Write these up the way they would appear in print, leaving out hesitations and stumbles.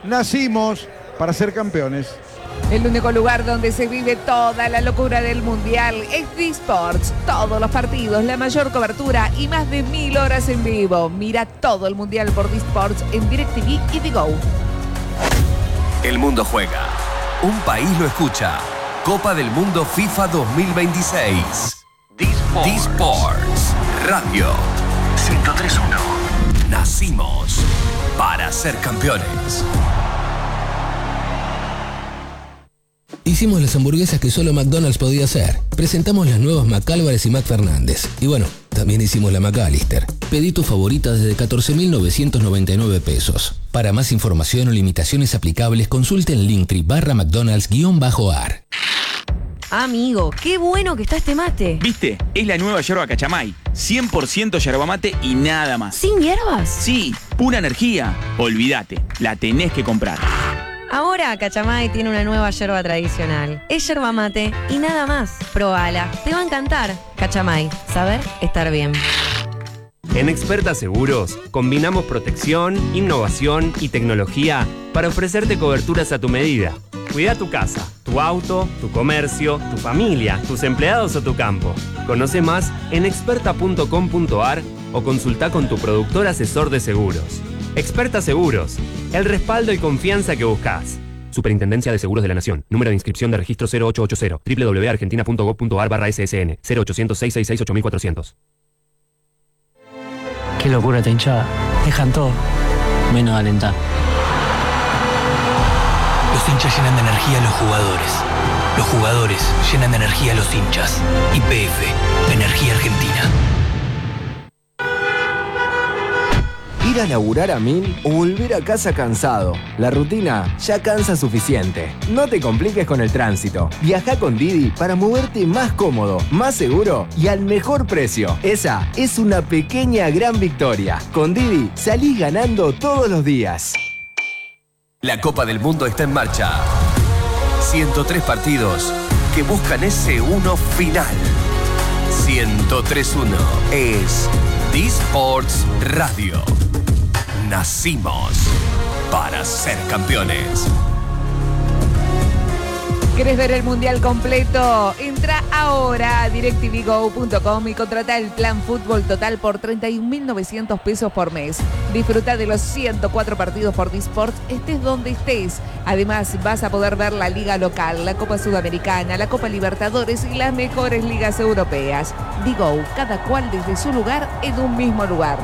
Nacimos para ser campeones. El único lugar donde se vive toda la locura del Mundial es D-Sports. Todos los partidos, la mayor cobertura y más de 1000 horas en vivo. Mira todo el Mundial por D-Sports en DirecTV y Digo. El mundo juega. Un país lo escucha. Copa del Mundo FIFA 2026. D-Sports Radio 103.1. Nacimos para ser campeones. Hicimos las hamburguesas que solo McDonald's podía hacer. Presentamos las nuevas McAlvarez y McFernández. Y bueno, también hicimos la McAllister. Pedí tu favorita desde 14.999 pesos. Para más información o limitaciones aplicables, consulte en Linktree/McDonald's_ar. Amigo, qué bueno que está este mate. ¿Viste? Es la nueva yerba Cachamay. 100% yerba mate y nada más. ¿Sin hierbas? Sí, pura energía. Olvídate, la tenés que comprar. Ahora Cachamay tiene una nueva yerba tradicional. Es yerba mate y nada más. Probala, te va a encantar. Cachamay, saber estar bien. En Experta Seguros, combinamos protección, innovación y tecnología para ofrecerte coberturas a tu medida. Cuida tu casa, tu auto, tu comercio, tu familia, tus empleados o tu campo. Conoce más en experta.com.ar o consulta con tu productor asesor de seguros. Experta Seguros, el respaldo y confianza que buscas. Superintendencia de Seguros de la Nación. Número de inscripción de registro 0880. www.argentina.gov.ar/SSN 0800-666-8400. Qué locura esta hinchada. Dejan todo, menos alentar. Los hinchas llenan de energía a los jugadores. Los jugadores llenan de energía a los hinchas. YPF, Energía Argentina. Ir a laburar a 1000 o volver a casa cansado. La rutina ya cansa suficiente. No te compliques con el tránsito. Viaja con Didi para moverte más cómodo, más seguro y al mejor precio. Esa es una pequeña gran victoria. Con Didi salís ganando todos los días. La Copa del Mundo está en marcha. 103 partidos que buscan ese uno final. 103.1 es D-Sports Radio. Nacimos para ser campeones. ¿Querés ver el Mundial completo? Entra ahora a directvgo.com y contrata el plan Fútbol Total por 31.900 pesos por mes. Disfruta de los 104 partidos por D-Sports, estés donde estés. Además, vas a poder ver la Liga Local, la Copa Sudamericana, la Copa Libertadores y las mejores ligas europeas. Digo, cada cual desde su lugar en un mismo lugar.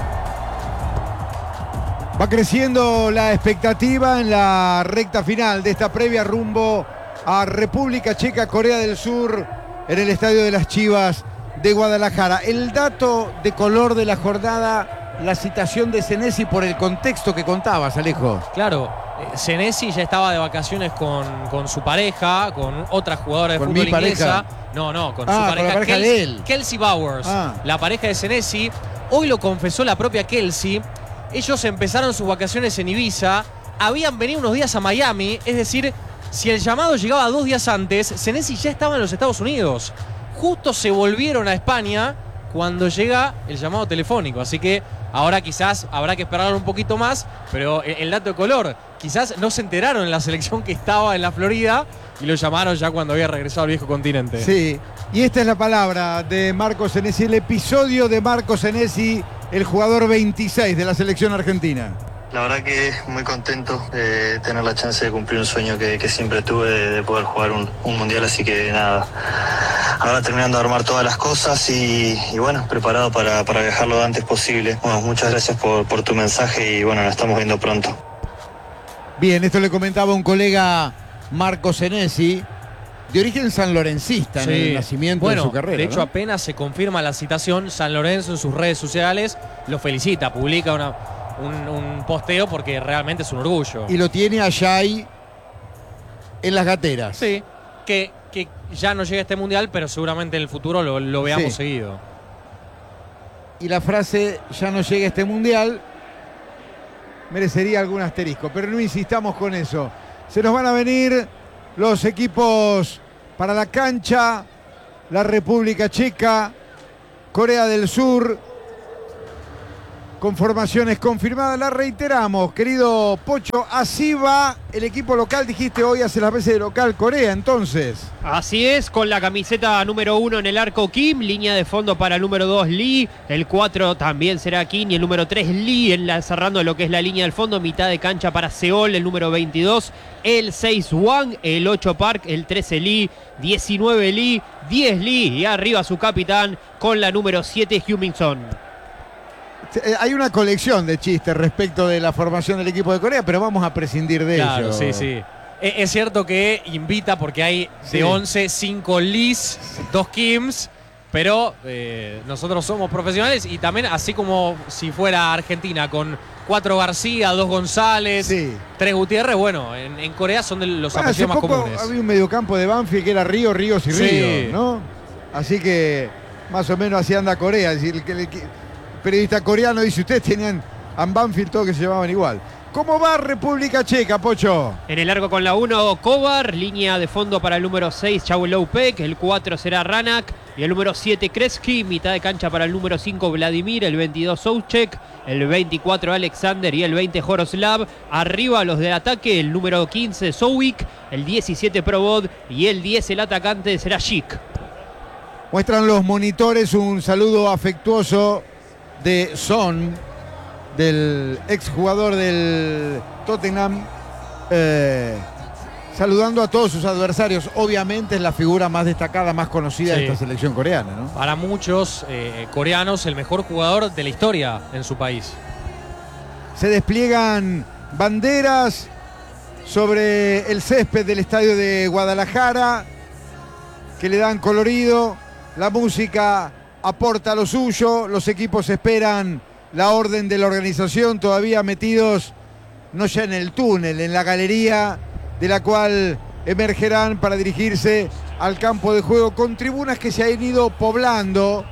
Va creciendo la expectativa en la recta final de esta previa rumbo a República Checa, Corea del Sur, en el Estadio de las Chivas de Guadalajara. El dato de color de la jornada, la citación de Senesi por el contexto que contabas, Alejo. Claro, Senesi ya estaba de vacaciones con su pareja, con otra jugadora de ¿Con fútbol mi inglesa. pareja? No, con su con pareja, la pareja de él. Kelsey Bowers, la pareja de Senesi. Hoy lo confesó la propia Kelsey. Ellos empezaron sus vacaciones en Ibiza, habían venido unos días a Miami, es decir, si el llamado llegaba 2 días antes, Senesi ya estaba en los Estados Unidos. Justo se volvieron a España cuando llega el llamado telefónico, así que ahora quizás habrá que esperar un poquito más, pero el dato de color, quizás no se enteraron en la selección que estaba en la Florida y lo llamaron ya cuando había regresado al viejo continente. Sí, y esta es la palabra de Marco Senesi, el episodio de Marco Senesi, el jugador 26 de la selección argentina. La verdad que muy contento de tener la chance de cumplir un sueño que siempre tuve de poder jugar un mundial, así que nada, ahora terminando de armar todas las cosas y bueno, preparado para viajar lo antes posible. Bueno, muchas gracias por tu mensaje y bueno, nos estamos viendo pronto. Bien, esto le comentaba un colega, Marco Senesi, de origen sanlorencista, en el nacimiento de su carrera. De hecho, apenas se confirma la citación, San Lorenzo en sus redes sociales lo felicita, publica un posteo porque realmente es un orgullo. Y lo tiene a Yay en las gateras. Sí, que ya no llega a este mundial, pero seguramente en el futuro lo veamos seguido. Y la frase, ya no llega a este mundial, merecería algún asterisco, pero no insistamos con eso. Se nos van a venir los equipos para la cancha, la República Checa, Corea del Sur, con formaciones confirmadas. La reiteramos, querido Pocho, así va el equipo local. Dijiste hoy hace las veces de local Corea, entonces. Así es, con la camiseta número 1 en el arco Kim, línea de fondo para el número 2 Lee, el 4 también será Kim y el número 3 Lee, cerrando lo que es la línea del fondo, mitad de cancha para Seol, el número 22, el 6 Wang, el 8 Park, el 13 Lee, 19 Lee, 10 Lee y arriba su capitán con la número 7 Heung-min-son. Hay una colección de chistes respecto de la formación del equipo de Corea, pero vamos a prescindir de ello. Sí, sí. Es cierto que invita porque hay de 11, 5 Lees, 2 Kims, pero nosotros somos profesionales y también así como si fuera Argentina con 4 García, 2 González, 3 Gutiérrez, bueno, en Corea son de los apellidos más comunes. Había un mediocampo de Banfield que era Ríos y Ríos, ¿no? Así que más o menos así anda Corea. Es decir, el periodista coreano dice, ustedes tenían a Banfield todos que se llamaban igual. ¿Cómo va República Checa, Pocho? En el largo con la 1, Kovar, línea de fondo para el número 6, Chauloupek, el 4 será Ranak, y el número 7, Kreski, mitad de cancha para el número 5, Vladimir, el 22, Souchek, el 24, Alexander y el 20, Joroslav. Arriba los de ataque, el número 15, Souvik, el 17, Probod y el 10, el atacante será Shik. Muestran los monitores un saludo afectuoso de Son, del exjugador del Tottenham, saludando a todos sus adversarios. Obviamente es la figura más destacada, más conocida de esta selección coreana, ¿no? Para muchos coreanos, el mejor jugador de la historia en su país. Se despliegan banderas sobre el césped del estadio de Guadalajara que le dan colorido. La música aporta lo suyo, los equipos esperan la orden de la organización, todavía metidos no ya en el túnel, en la galería de la cual emergerán para dirigirse al campo de juego con tribunas que se han ido poblando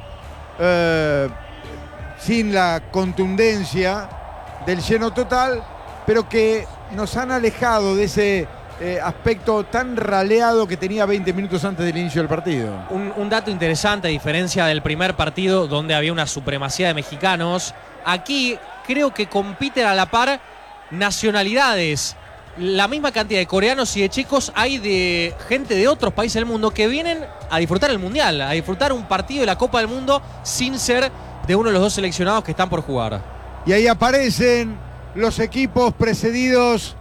sin la contundencia del lleno total, pero que nos han alejado de ese aspecto tan raleado que tenía 20 minutos antes del inicio del partido. Un dato interesante, a diferencia del primer partido donde había una supremacía de mexicanos, aquí creo que compiten a la par nacionalidades. La misma cantidad de coreanos y de chicos hay de gente de otros países del mundo que vienen a disfrutar el Mundial, a disfrutar un partido de la Copa del Mundo sin ser de uno de los dos seleccionados que están por jugar. Y ahí aparecen los equipos precedidos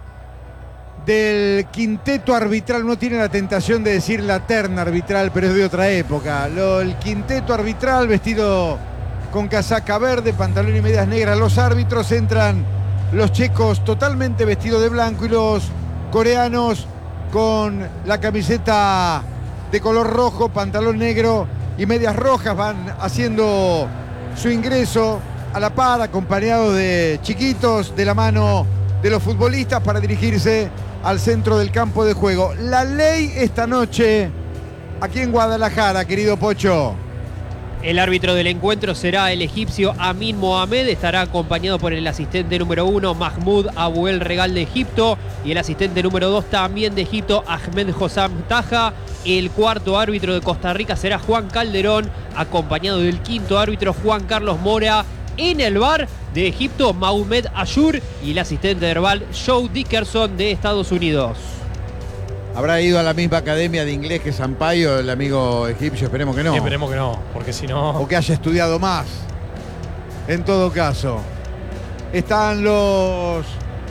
del quinteto arbitral. No tiene la tentación de decir la terna arbitral, pero es de otra época. El quinteto arbitral vestido con casaca verde, pantalón y medias negras. Los árbitros, entran los checos totalmente vestidos de blanco y los coreanos con la camiseta de color rojo, pantalón negro y medias rojas. Van haciendo su ingreso a la par, acompañados de chiquitos, de la mano de los futbolistas para dirigirse al centro del campo de juego. La ley esta noche aquí en Guadalajara, querido Pocho. El árbitro del encuentro será el egipcio Amin Mohamed, estará acompañado por el asistente número 1 Mahmoud Abu El Regal de Egipto y el asistente número 2 también de Egipto Ahmed Hossam Taha. El cuarto árbitro de Costa Rica será Juan Calderón, acompañado del quinto árbitro Juan Carlos Mora. En el bar de Egipto, Maumed Ashur y el asistente verbal Joe Dickerson de Estados Unidos. ¿Habrá ido a la misma academia de inglés que Sampaio, el amigo egipcio? Esperemos que no. Esperemos que no, porque si no... O que haya estudiado más. En todo caso, están los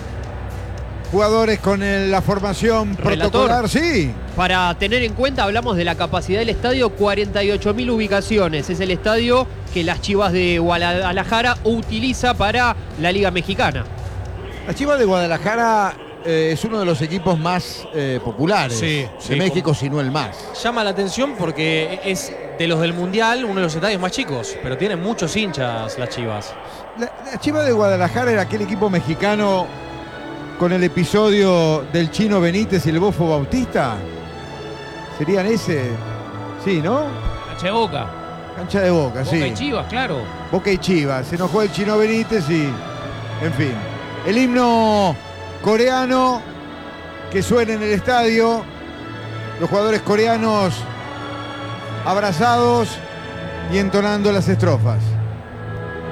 jugadores con la formación protocolar. Sí. Para tener en cuenta, hablamos de la capacidad del estadio, 48.000 ubicaciones. Es el estadio que las Chivas de Guadalajara utiliza para la Liga Mexicana. Las Chivas de Guadalajara es uno de los equipos más populares de México, si no el más. Llama la atención porque es de los del Mundial uno de los estadios más chicos, pero tienen muchos hinchas las Chivas. La Chivas de Guadalajara era aquel equipo mexicano con el episodio del Chino Benítez y el Bofo Bautista. ¿Serían ese? Sí, ¿no? Cancha de Boca. Cancha de Boca, sí. Boca y Chivas, claro. Boca y Chivas. Se enojó el Chino Benítez y... En fin. El himno coreano que suena en el estadio. Los jugadores coreanos abrazados y entonando las estrofas.